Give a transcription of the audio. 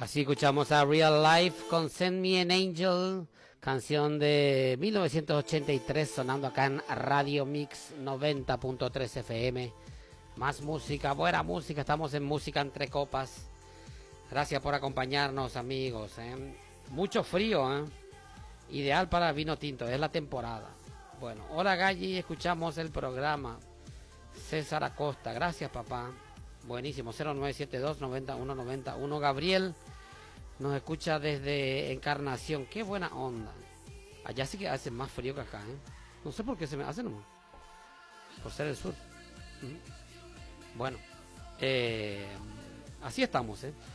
Así escuchamos a Real Life con Send Me an Angel, canción de 1983, sonando acá en Radio Mix 90.3 FM. Más música, buena música, estamos en Música Entre Copas. Gracias por acompañarnos, amigos. Mucho frío, ideal para vino tinto, es la temporada. Bueno, hola Galli, escuchamos el programa. César Acosta, gracias papá. Buenísimo, 0972-9191. Gabriel nos escucha desde Encarnación. Qué buena onda. Allá sí que hace más frío que acá, No sé por qué se me hace nomás. Por ser el sur. Bueno, así estamos,